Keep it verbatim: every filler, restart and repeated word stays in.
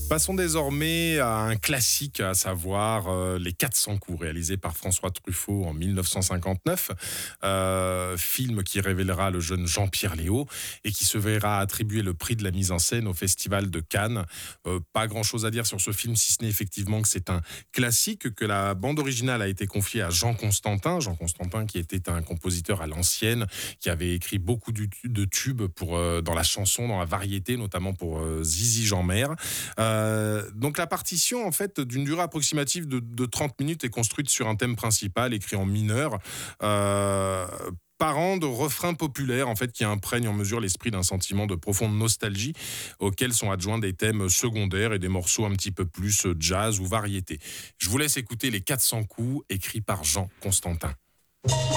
Passons désormais à un classique, à savoir euh, Les quatre cents coups, réalisé par François Truffaut en mille neuf cent cinquante-neuf. Euh, film qui révélera le jeune Jean-Pierre Léaud et qui se verra attribuer le prix de la mise en scène au Festival de Cannes. Euh, pas grand-chose à dire sur ce film, si ce n'est effectivement que c'est un classique, que la bande originale a été confiée à Jean Constantin. Jean Constantin qui était un compositeur à l'ancienne, qui avait écrit beaucoup de tubes pour, euh, dans la chanson, dans la variété, notamment pour euh, Zizi Jeanmaire. Euh, Euh, donc la partition, en fait, d'une durée approximative de, de trente minutes est construite sur un thème principal écrit en mineur. Euh, parent de refrains populaires en fait qui imprègnent en mesure l'esprit d'un sentiment de profonde nostalgie auquel sont adjoints des thèmes secondaires et des morceaux un petit peu plus jazz ou variété. Je vous laisse écouter Les quatre cents coups écrits par Jean Constantin.